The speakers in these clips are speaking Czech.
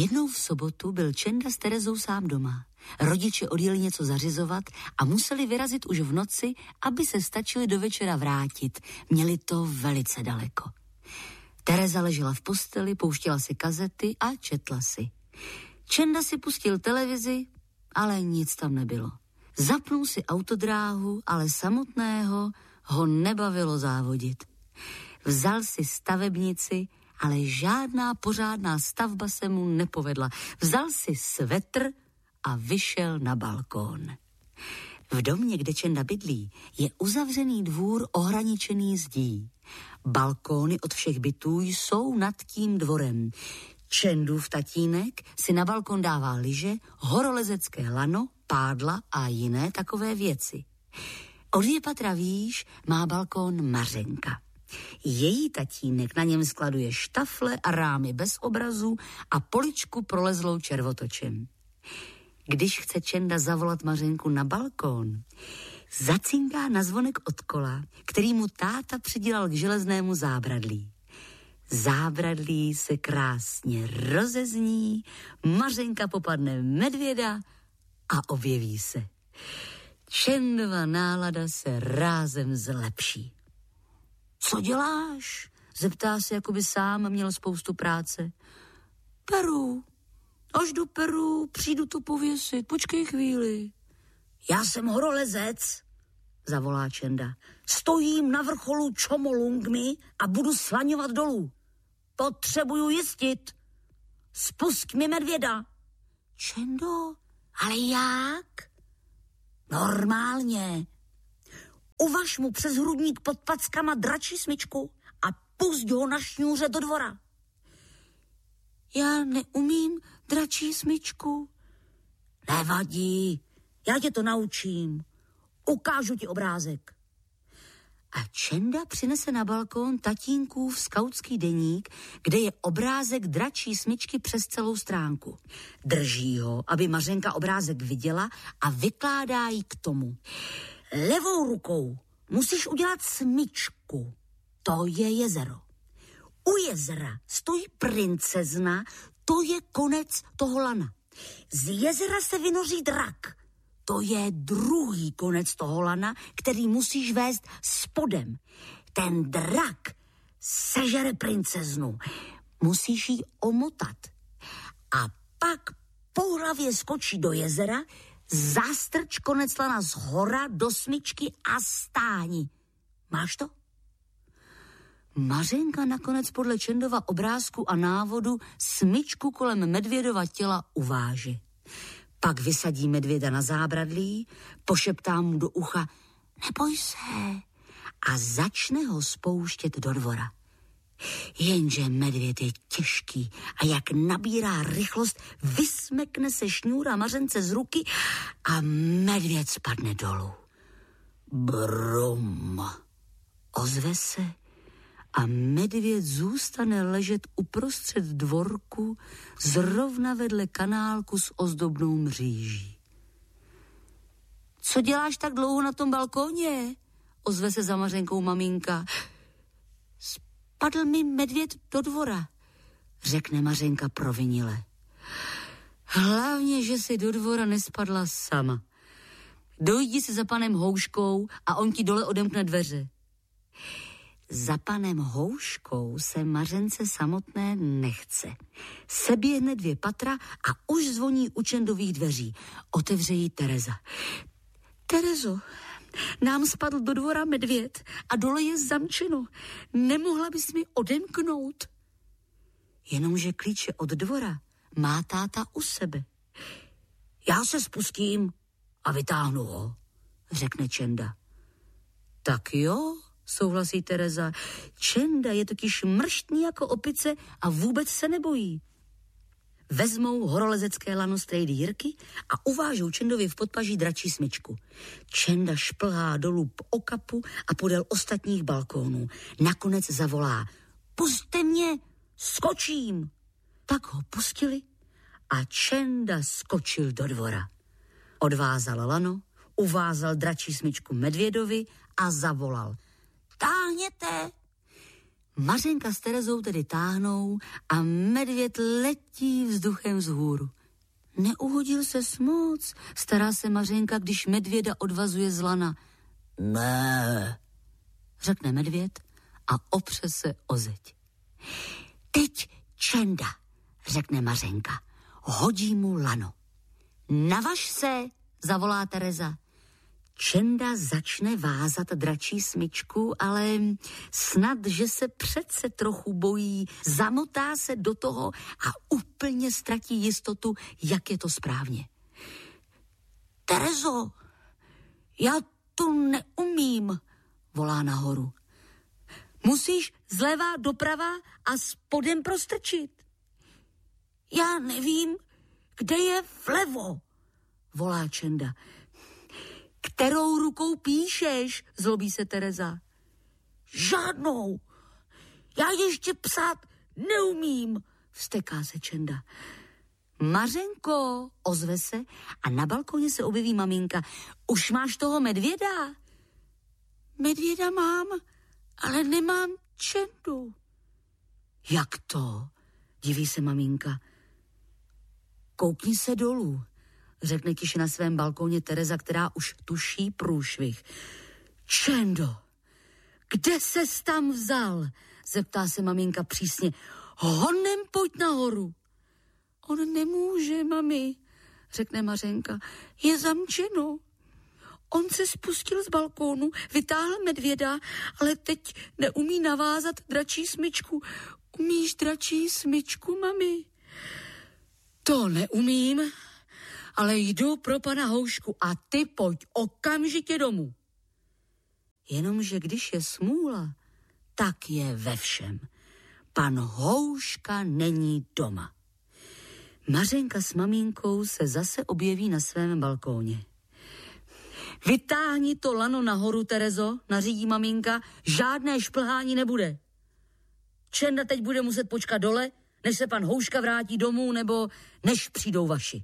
Jednou v sobotu byl Čenda s Terezou sám doma. Rodiče odjeli něco zařizovat a museli vyrazit už v noci, aby se stačili do večera vrátit. Měli to velice daleko. Tereza ležela v posteli, pouštěla si kazety a četla si. Čenda si pustil televizi, ale nic tam nebylo. Zapnul si autodráhu, ale samotného ho nebavilo závodit. Vzal si stavebnici, ale žádná pořádná stavba se mu nepovedla. Vzal si svetr a vyšel na balkón. V domě, kde Čenda bydlí, je uzavřený dvůr ohraničený zdí. Balkóny od všech bytů jsou nad tím dvorem. Čendův tatínek si na balkon dává lyže, horolezecké lano, pádla a jiné takové věci. O 2 patra výš má balkón Mařenka. Její tatínek na něm skladuje štafle a rámy bez obrazů a poličku prolezlou červotočem. Když chce Čenda zavolat Mařenku na balkón, zacinká na zvonek od kola, který mu táta přidělal k železnému zábradlí. Zábradlí se krásně rozezní, Mařenka popadne medvěda a objeví se. Čendova nálada se rázem zlepší. Co děláš? Zeptá se, jako by sám měl spoustu práce. Peru. Až do Peru, přijdu to pověsit. Počkej chvíli. Já jsem horolezec, zavolá Čenda. Stojím na vrcholu Chomolungmy a budu svaňovat dolů. Potřebuju jistit. Spust mi medvěda. Čendo, ale jak? Normálně. Uvaž mu přes hrudník pod packama dračí smyčku a pusť ho na šňůře do dvora. Já neumím dračí smyčku. Nevadí, já tě to naučím. Ukážu ti obrázek. A Čenda přinese na balkón tatínkův skautský deník, kde je obrázek dračí smyčky přes celou stránku. Drží ho, aby Mařenka obrázek viděla a vykládá jí k tomu. Levou rukou musíš udělat smyčku. To je jezero. U jezera stojí princezna, to je konec toho lana. Z jezera se vynoří drak. To je druhý konec toho lana, který musíš vést spodem. Ten drak sežere princeznu. Musíš ji omotat. A pak po hlavě skočí do jezera, zástrč konec lana z hora do smyčky a stáni. Máš to? Mařenka nakonec podle Čendova obrázku a návodu smyčku kolem medvědova těla uváže. Pak vysadí medvěda na zábradlí, pošeptá mu do ucha neboj se a začne ho spouštět do dvora. Jenže medvěd je těžký a jak nabírá rychlost, vysmekne se šňůra Mařence z ruky a medvěd spadne dolů. Brum, ozve se a medvěd zůstane ležet uprostřed dvorku zrovna vedle kanálku s ozdobnou mříží. Co děláš tak dlouho na tom balkóně? Ozve se za Mařenkou maminka. Spadl mi medvěd do dvora, řekne Mařenka provinile. Hlavně, že si do dvora nespadla sama. Dojdi si za panem Houškou a on ti dole odemkne dveře. Za panem Houškou se Mařence samotné nechce. Seběhne 2 patra a už zvoní u Čendových dveří. Otevře jí Tereza. Terezo, nám spadl do dvora medvěd a dole je zamčeno. Nemohla bys mi odemknout? Jenomže klíče od dvora má táta u sebe. Já se spustím a vytáhnu ho, řekne Čenda. Tak jo, souhlasí Tereza. Čenda je totiž mrštný jako opice a vůbec se nebojí. Vezmou horolezecké lano strejdy Jirky a uvážou Čendovi v podpaží dračí smyčku. Čenda šplhá dolů po okapu a podél ostatních balkónů. Nakonec zavolá: Pusťte mě, skočím! Tak ho pustili a Čenda skočil do dvora. Odvázal lano, uvázal dračí smyčku medvědovi a zavolal: Táhněte! Mařenka s Terezou tedy táhnou a medvěd letí vzduchem vzhůru. Neuhodil se moc, stará se Mařenka, když medvěda odvazuje z lana. Ne, řekne medvěd a opře se o zeď. Teď Čenda, řekne Mařenka, hodí mu lano. Navaž se, zavolá Tereza. Čenda začne vázat dračí smyčku, ale snad, že se přece trochu bojí, zamotá se do toho a úplně ztratí jistotu, jak je to správně. Terezo, já to neumím, volá nahoru. Musíš zleva doprava a spodem prostrčit. Já nevím, kde je vlevo, volá Čenda. Kterou rukou píšeš, zlobí se Tereza. Žádnou. Já ještě psát neumím, vzteká se Čenda. Mařenko, ozve se a na balkoně se objeví maminka. Už máš toho medvěda? Medvěda mám, ale nemám Čendu. Jak to? Diví se maminka. Koukni se dolů, řekne tiše na svém balkóně Tereza, která už tuší průšvih. Čendo, kde ses tam vzal? Zeptá se maminka přísně. Honem pojď nahoru. On nemůže, mami, řekne Mařenka. Je zamčeno. On se spustil z balkónu, vytáhl medvěda, ale teď neumí navázat dračí smyčku. Umíš dračí smyčku, mami? To neumím, ale jdu pro pana Houšku a ty pojď okamžitě domů. Jenomže když je smůla, tak je ve všem. Pan Houška není doma. Mařenka s maminkou se zase objeví na svém balkóně. Vytáhni to lano nahoru, Terezo, nařídí maminka, žádné šplhání nebude. Čenda teď bude muset počkat dole, než se pan Houška vrátí domů, nebo než přijdou vaši.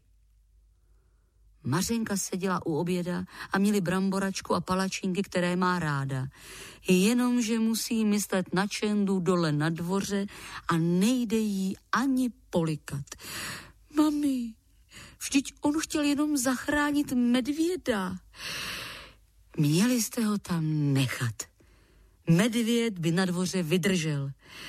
Mařenka seděla u oběda a měli bramboračku a palačinky, které má ráda. Jenomže musí myslet na Čendu dole na dvoře a nejde jí ani polikat. Mami, vždyť on chtěl jenom zachránit medvěda. Měli jste ho tam nechat. Medvěd by na dvoře vydržel.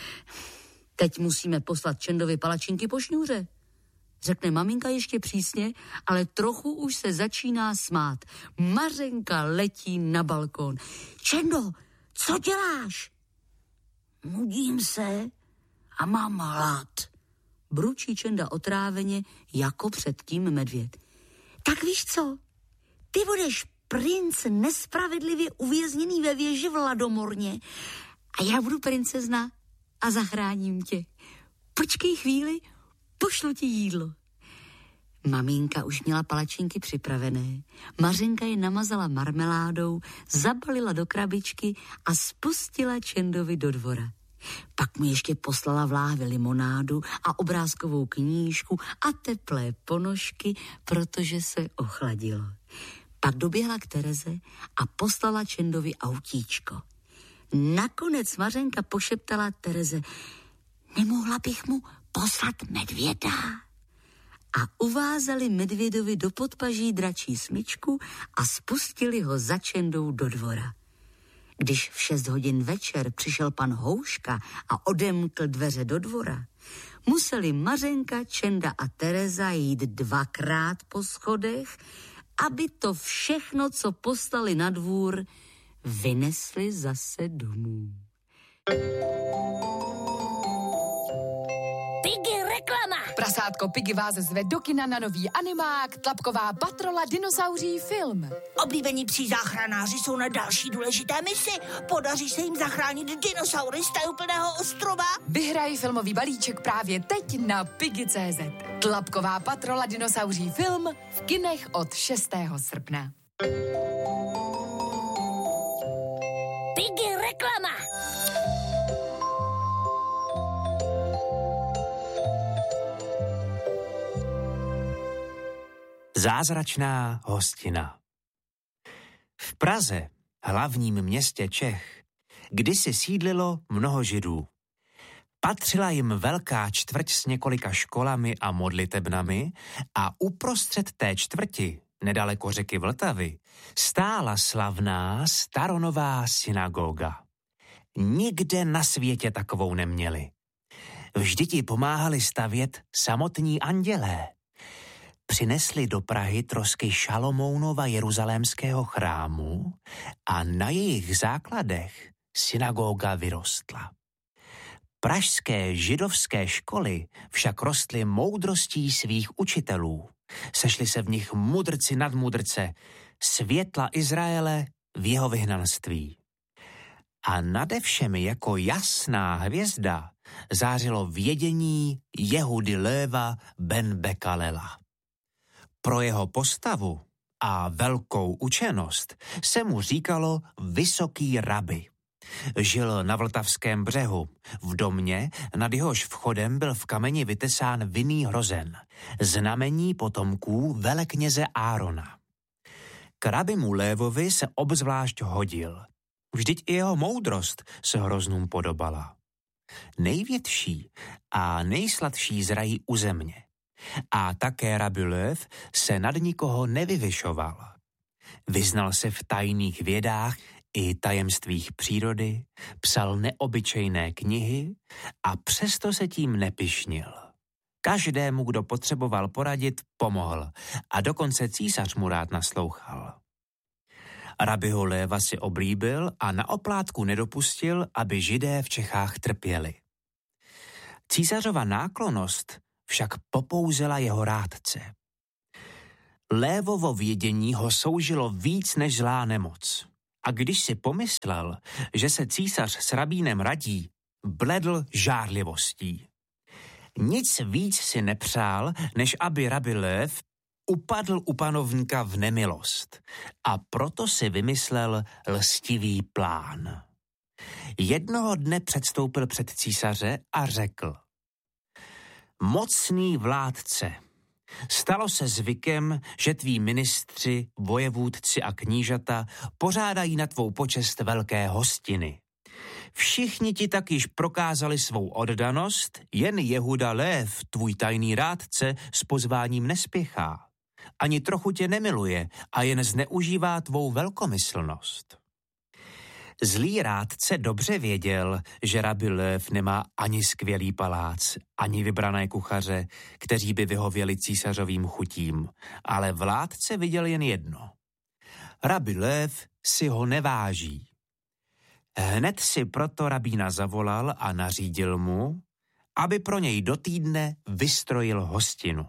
Teď musíme poslat Čendovi palačinky po šňůře, řekne maminka ještě přísně, ale trochu už se začíná smát. Mařenka letí na balkón. Čendo, co děláš? Nudím se a mám hlad, bručí Čenda otráveně, jako předtím medvěd. Tak víš co? Ty budeš princ nespravedlivě uvězněný ve věži v Ladomorně a já budu princezna a zachráním tě. Počkej chvíli, pošlu ti jídlo. Maminka už měla palačinky připravené. Mařenka je namazala marmeládou, zabalila do krabičky a spustila Čendovi do dvora. Pak mu ještě poslala v láhvi limonádu a obrázkovou knížku a teplé ponožky, protože se ochladilo. Pak doběhla k Tereze a poslala Čendovi autíčko. Nakonec Mařenka pošeptala Tereze, nemohla bych mu poslat medvěda? A uvázali medvědovi do podpaží dračí smyčku a spustili ho za Čendou do dvora. Když v 6 hodin večer přišel pan Houška a odemkl dveře do dvora, museli Mařenka, Čenda a Tereza jít 2krát po schodech, aby to všechno, co poslali na dvůr, vynesli zase domů. Piggy reklama! Prasátko Piggy vás zve do kina na nový animák Tlapková patrola dinosauří film. Oblíbení psí záchranáři jsou na další důležité misi. Podaří se jim zachránit dinosaury z tajuplného ostrova? Vyhraj filmový balíček právě teď na Piggy.cz. Tlapková patrola dinosauří film v kinech od 6. srpna. Piggy reklama! Zázračná hostina. V Praze, hlavním městě Čech, kdysi sídlilo mnoho Židů. Patřila jim velká čtvrť s několika školami a modlitebnami a uprostřed té čtvrti, nedaleko řeky Vltavy, stála slavná staronová synagoga. Nikde na světě takovou neměli. Vždyť ji pomáhali stavět samotní andělé. Přinesli do Prahy trosky Šalomounova jeruzalémského chrámu a na jejich základech synagoga vyrostla. Pražské židovské školy však rostly moudrostí svých učitelů. Sešli se v nich mudrci nad mudrce, světla Izraele v jeho vyhnanství. A nade všemi jako jasná hvězda zářilo vědění Jehudy Léva ben Bekalela. Pro jeho postavu a velkou učenost se mu říkalo vysoký rabi. Žil na Vltavském břehu, v domě, nad jehož vchodem byl v kameni vytesán vinný hrozen, znamení potomků velekněze Árona. K rabimu Lévovi se obzvlášť hodil. Vždyť i jeho moudrost se hroznům podobala. Největší a nejsladší zrají u země. A také rabi Lév se nad nikoho nevyvyšoval. Vyznal se v tajných vědách i tajemstvích přírody, psal neobyčejné knihy a přesto se tím nepyšnil. Každému, kdo potřeboval poradit, pomohl a dokonce císař mu rád naslouchal. Rabiho Léva si oblíbil a na oplátku nedopustil, aby Židé v Čechách trpěli. Císařova náklonnost však popouzela jeho rádce. Lévovo vědění ho soužilo víc než zlá nemoc. A když si pomyslel, že se císař s rabínem radí, bledl žárlivostí. Nic víc si nepřál, než aby rabi Lév upadl u panovníka v nemilost a proto si vymyslel lstivý plán. Jednoho dne předstoupil před císaře a řekl: Mocný vládce, stalo se zvykem, že tví ministři, vojevůdci a knížata pořádají na tvou počest velké hostiny. Všichni ti tak již prokázali svou oddanost, jen Jehuda Lév, tvůj tajný rádce, s pozváním nespěchá. Ani trochu tě nemiluje a jen zneužívá tvou velkomyslnost. Zlý rádce dobře věděl, že rabi Lév nemá ani skvělý palác, ani vybrané kuchaře, kteří by vyhověli císařovým chutím, ale vládce viděl jen jedno. Rabi Lév si ho neváží. Hned si proto rabína zavolal a nařídil mu, aby pro něj do týdne vystrojil hostinu.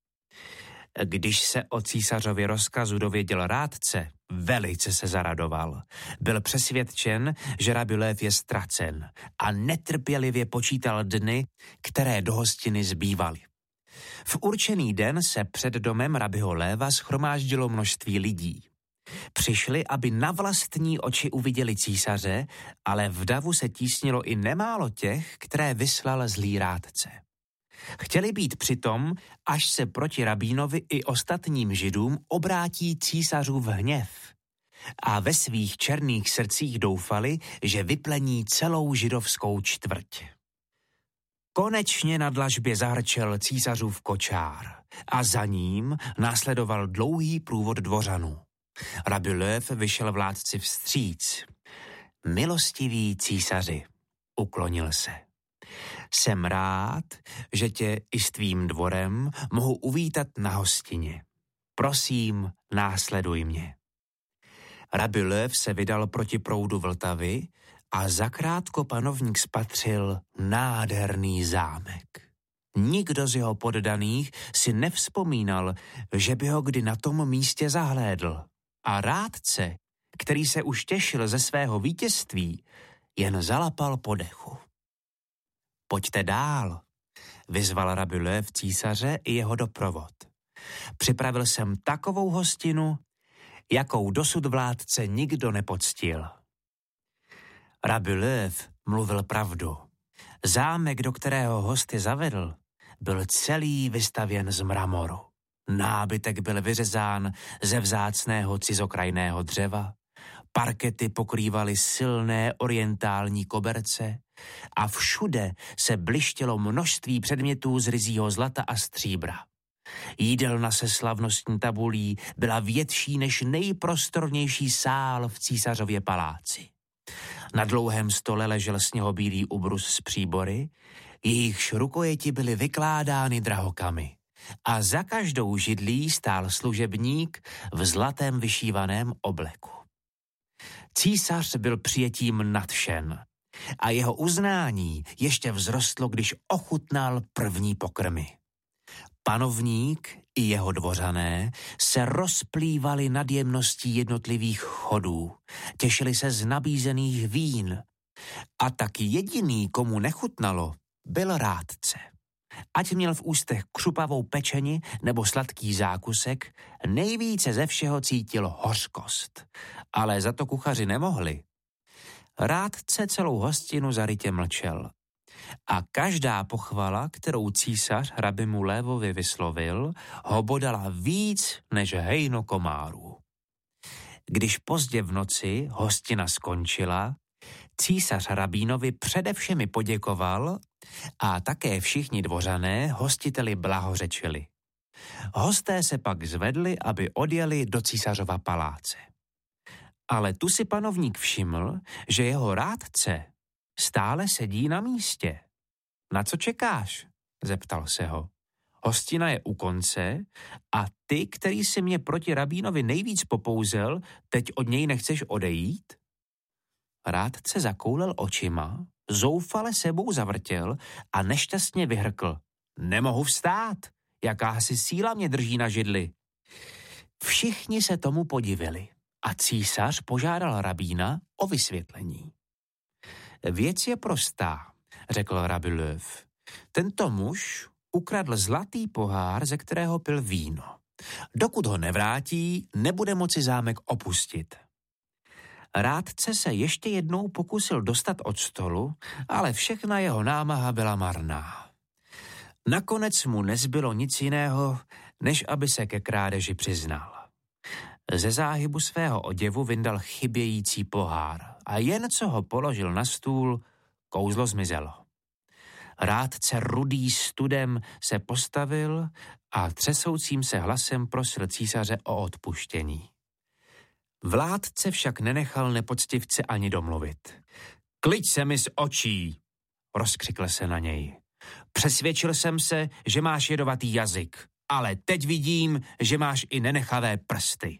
Když se o císařově rozkazu dověděl rádce, velice se zaradoval. Byl přesvědčen, že rabi Lév je ztracen a netrpělivě počítal dny, které do hostiny zbývaly. V určený den se před domem rabiho Léva shromáždilo množství lidí. Přišli, aby na vlastní oči uviděli císaře, ale v davu se tísnilo i nemálo těch, které vyslal zlý rádce. Chtěli být přitom, až se proti rabínovi i ostatním židům obrátí císařův hněv. A ve svých černých srdcích doufali, že vyplení celou židovskou čtvrť. Konečně na dlažbě zahrčel císařův kočár a za ním následoval dlouhý průvod dvořanů. Rabi Lév vyšel vládci vstříc. Milostivý císaři, uklonil se. Jsem rád, že tě i s tvým dvorem mohu uvítat na hostině. Prosím, následuj mě. Rabi Lév se vydal proti proudu Vltavy a zakrátko panovník spatřil nádherný zámek. Nikdo z jeho poddaných si nevzpomínal, že by ho kdy na tom místě zahlédl. A rádce, který se už těšil ze svého vítězství, jen zalapal po dechu. Pojďte dál, vyzval rabi Lév císaře i jeho doprovod. Připravil jsem takovou hostinu, jakou dosud vládce nikdo nepoctil. Rabi Lév mluvil pravdu. Zámek, do kterého hosty zavedl, byl celý vystavěn z mramoru. Nábytek byl vyřezán ze vzácného cizokrajného dřeva, Parkety pokrývaly silné orientální koberce a všude se blištělo množství předmětů z ryzího zlata a stříbra. Jídelna se slavnostní tabulí byla větší než nejprostornější sál v císařově paláci. Na dlouhém stole ležel sněhobílý ubrus s příbory, jejichž rukojeti byly vykládány drahokamy. A za každou židlí stál služebník v zlatém vyšívaném obleku. Císař byl přijetím nadšen a jeho uznání ještě vzrostlo, když ochutnal první pokrmy. Panovník i jeho dvořané se rozplývali nad jemností jednotlivých chodů, těšili se z nabízených vín a tak jediný, komu nechutnalo, byl rádce. Ať měl v ústech křupavou pečeni nebo sladký zákusek, nejvíce ze všeho cítil hořkost, ale za to kuchaři nemohli. Rádce celou hostinu zarytě mlčel. A každá pochvala, kterou císař Rabimu Lévovi vyslovil, ho bodala víc než hejno komárů. Když pozdě v noci hostina skončila, císař Rabínovi především poděkoval a také všichni dvořané hostiteli blahořečili. Hosté se pak zvedli, aby odjeli do císařova paláce. Ale tu si panovník všiml, že jeho rádce stále sedí na místě. Na co čekáš? Zeptal se ho. Hostina je u konce a ty, který si mě proti Rabínovi nejvíc popouzel, teď od něj nechceš odejít? Rádce zakoulel očima, zoufale sebou zavrtěl a nešťastně vyhrkl. Nemohu vstát, jakási síla mě drží na židli. Všichni se tomu podivili a císař požádal Rabína o vysvětlení. Věc je prostá, řekl Rabbi Löw. Tento muž ukradl zlatý pohár, ze kterého pil víno. Dokud ho nevrátí, nebude moci zámek opustit. Rádce se ještě jednou pokusil dostat od stolu, ale všechna jeho námaha byla marná. Nakonec mu nezbylo nic jiného, než aby se ke krádeži přiznal. Ze záhybu svého oděvu vyndal chybějící pohár a jen co ho položil na stůl, kouzlo zmizelo. Rádce rudý studem se postavil a třesoucím se hlasem prosil císaře o odpuštění. Vládce však nenechal nepoctivce ani domluvit. Kliď se mi z očí, rozkřikl se na něj. Přesvědčil jsem se, že máš jedovatý jazyk, ale teď vidím, že máš i nenechavé prsty.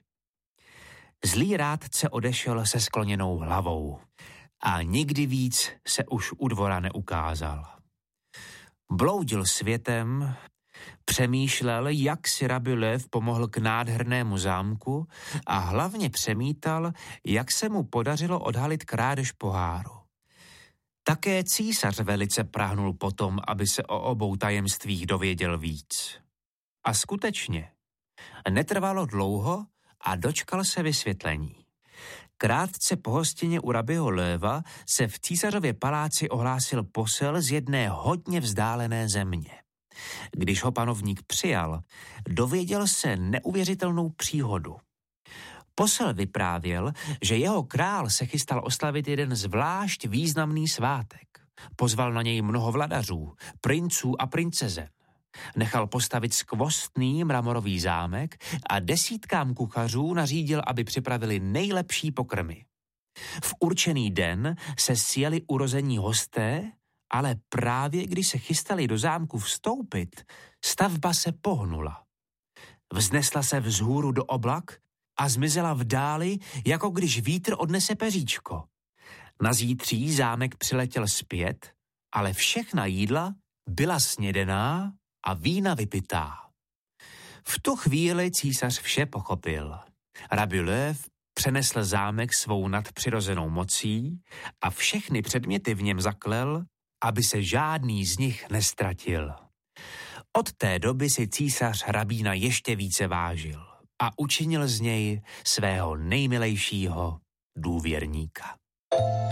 Zlý rádce odešel se skloněnou hlavou a nikdy víc se už u dvora neukázal. Bloudil světem, přemýšlel, jak si Rabbi Löw pomohl k nádhernému zámku a hlavně přemítal, jak se mu podařilo odhalit krádež poháru. Také císař velice prahnul potom, aby se o obou tajemstvích dověděl víc. A skutečně, netrvalo dlouho a dočkal se vysvětlení. Krátce po hostině u Rabbiho Löwa se v císařově paláci ohlásil posel z jedné hodně vzdálené země. Když ho panovník přijal, dověděl se neuvěřitelnou příhodu. Posel vyprávěl, že jeho král se chystal oslavit jeden zvlášť významný svátek. Pozval na něj mnoho vladařů, princů a princezen. Nechal postavit skvostný mramorový zámek a desítkám kuchařů nařídil, aby připravili nejlepší pokrmy. V určený den se sjeli urození hosté, ale právě když se chystali do zámku vstoupit, stavba se pohnula. Vznesla se vzhůru do oblak a zmizela v dáli, jako když vítr odnese peříčko. Na zítří zámek přiletěl zpět, ale všechna jídla byla snědená a vína vypitá. V tu chvíli císař vše pochopil. Rabbi Löw přenesl zámek svou nadpřirozenou mocí a všechny předměty v něm zaklel, aby se žádný z nich nestratil. Od té doby si císař rabína ještě více vážil a učinil z něj svého nejmilejšího důvěrníka.